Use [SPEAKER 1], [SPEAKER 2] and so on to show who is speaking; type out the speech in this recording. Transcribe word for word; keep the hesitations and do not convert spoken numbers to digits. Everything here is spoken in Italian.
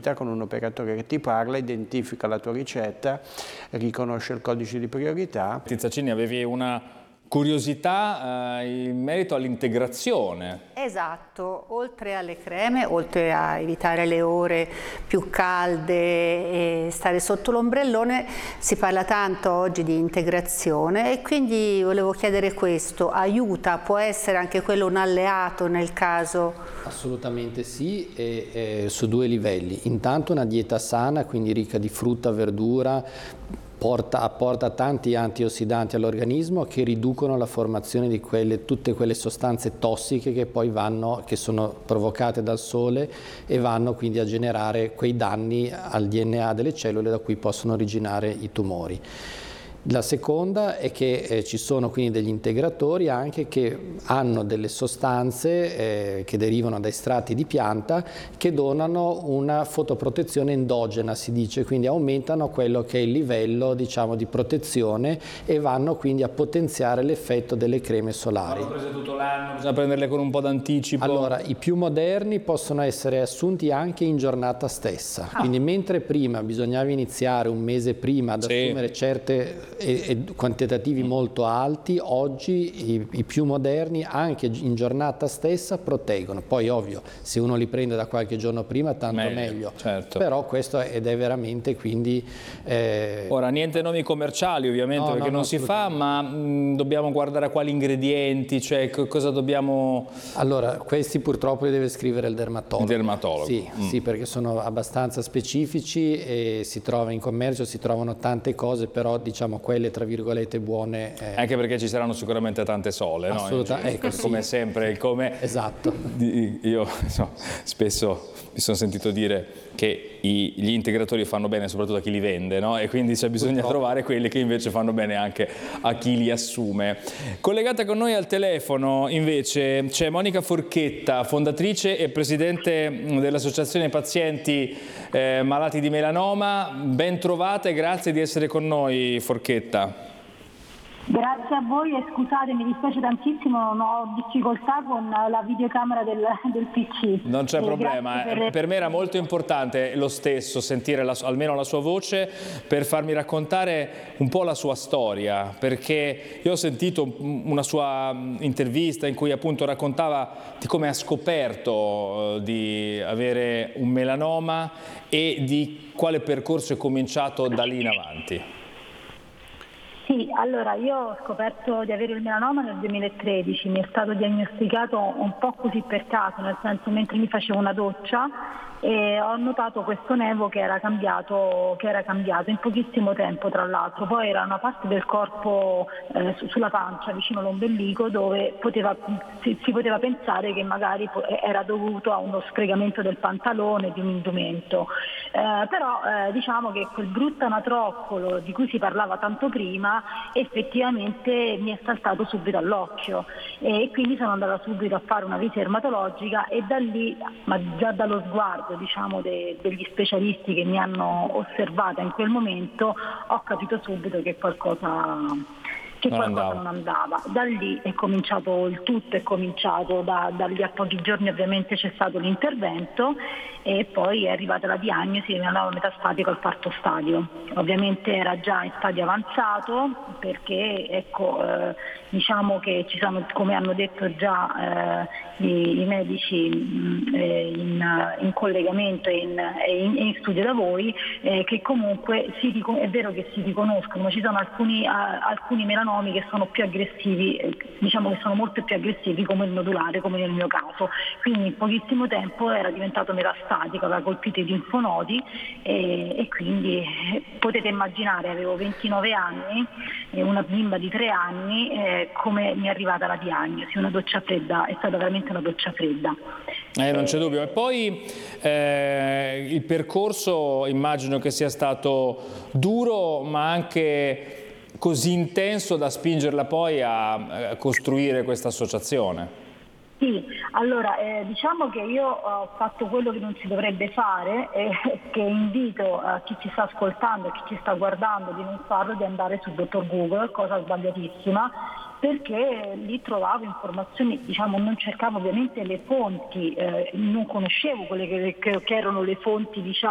[SPEAKER 1] attività con un operatore che ti parla, identifica la tua ricetta, riconosce il codice di priorità.
[SPEAKER 2] Tizzacini, avevi una curiosità eh, in merito all'integrazione.
[SPEAKER 3] Esatto, oltre alle creme, oltre a evitare le ore più calde e stare sotto l'ombrellone, si parla tanto oggi di integrazione e quindi volevo chiedere questo: aiuta, può essere anche quello un alleato nel caso?
[SPEAKER 4] Assolutamente sì, e, e su due livelli. Intanto una dieta sana, quindi ricca di frutta, verdura, Porta, apporta tanti antiossidanti all'organismo che riducono la formazione di quelle, tutte quelle sostanze tossiche che poi vanno, che sono provocate dal sole e vanno quindi a generare quei danni al D N A delle cellule da cui possono originare i tumori. La seconda è che eh, ci sono quindi degli integratori anche che hanno delle sostanze eh, che derivano da estratti di pianta che donano una fotoprotezione endogena, si dice, quindi aumentano quello che è il livello, diciamo, di protezione e vanno quindi a potenziare l'effetto delle creme solari.
[SPEAKER 2] Vanno prese tutto l'anno, bisogna prenderle con un po' d'anticipo?
[SPEAKER 4] Allora, i più moderni possono essere assunti anche in giornata stessa, ah. quindi mentre prima bisognava iniziare un mese prima ad sì. assumere certe E, e quantitativi molto alti, oggi i, i più moderni anche in giornata stessa proteggono. Poi ovvio, se uno li prende da qualche giorno prima tanto meglio, meglio.
[SPEAKER 2] Certo.
[SPEAKER 4] Però questo è, ed è veramente quindi eh...
[SPEAKER 2] ora niente nomi commerciali ovviamente, no, perché no, non no, si fa, ma mh, dobbiamo guardare a quali ingredienti, cioè cosa dobbiamo...
[SPEAKER 4] Allora, questi purtroppo li deve scrivere il dermatologo.
[SPEAKER 2] Il dermatologo.
[SPEAKER 4] Sì, mm. sì, perché sono abbastanza specifici e si trova in commercio, si trovano tante cose, però diciamo quelle tra virgolette buone. Eh.
[SPEAKER 2] Anche perché ci saranno sicuramente tante sole,
[SPEAKER 4] assolutamente,
[SPEAKER 2] no?
[SPEAKER 4] ecco,
[SPEAKER 2] come
[SPEAKER 4] sì.
[SPEAKER 2] sempre, il come.
[SPEAKER 4] Esatto.
[SPEAKER 2] Io so, spesso mi sono sentito dire che i, gli integratori fanno bene soprattutto a chi li vende, no? E quindi c'è bisogno di trovare quelli che invece fanno bene anche a chi li assume. Collegata con noi al telefono invece c'è Monica Forchetta, fondatrice e presidente dell'Associazione Pazienti eh, Malati di Melanoma. Ben trovata e grazie di essere con noi, Forchetta.
[SPEAKER 5] Grazie a voi e scusate, mi dispiace tantissimo, non ho difficoltà con la videocamera del, del P C.
[SPEAKER 2] Non c'è
[SPEAKER 5] eh,
[SPEAKER 2] problema, per... per me era molto importante lo stesso sentire la, almeno la sua voce per farmi raccontare un po' la sua storia, perché io ho sentito una sua intervista in cui appunto raccontava di come ha scoperto di avere un melanoma e di quale percorso è cominciato da lì in avanti.
[SPEAKER 5] Sì, allora io ho scoperto di avere il melanoma nel duemilatredici, mi è stato diagnosticato un po' così per caso, nel senso mentre mi facevo una doccia e ho notato questo nevo che era cambiato, che era cambiato in pochissimo tempo tra l'altro, poi era una parte del corpo eh, sulla pancia vicino all'ombelico dove poteva, si, si poteva pensare che magari era dovuto a uno sfregamento del pantalone, di un indumento, eh, però eh, diciamo che quel brutto anatroccolo di cui si parlava tanto prima effettivamente mi è saltato subito all'occhio e quindi sono andata subito a fare una visita dermatologica e da lì, ma già dallo sguardo diciamo de, degli specialisti che mi hanno osservata in quel momento, ho capito subito che qualcosa che
[SPEAKER 2] non
[SPEAKER 5] qualcosa
[SPEAKER 2] andava.
[SPEAKER 5] non andava. Da lì è cominciato il tutto, è cominciato da, da lì a pochi giorni ovviamente c'è stato l'intervento e poi è arrivata la diagnosi di melanoma metastatico al quarto stadio. Ovviamente era già in stadio avanzato perché ecco eh, diciamo che ci sono, come hanno detto già eh, i, i medici mh, eh, in, in collegamento e in, in, in studio da voi, eh, che comunque si, è vero che si riconoscono, ma ci sono alcuni, a, alcuni melanomi che sono più aggressivi, eh, diciamo che sono molto più aggressivi come il nodulare, come nel mio caso. Quindi in pochissimo tempo era diventato metastatico, aveva colpito i linfonodi e, e quindi eh, potete immaginare, avevo ventinove anni e una bimba di tre anni, eh, come mi è arrivata la diagnosi, una doccia fredda, è stata veramente una doccia fredda.
[SPEAKER 2] Eh, non c'è dubbio. E poi eh, il percorso immagino che sia stato duro ma anche così intenso da spingerla poi a, a costruire questa associazione.
[SPEAKER 5] Sì, allora eh, diciamo che io ho fatto quello che non si dovrebbe fare e che invito a chi ci sta ascoltando e chi ci sta guardando di non farlo, di andare su dottor Google, cosa sbagliatissima, perché lì trovavo informazioni, diciamo non cercavo ovviamente le fonti, eh, non conoscevo quelle che, che, che erano le fonti diciamo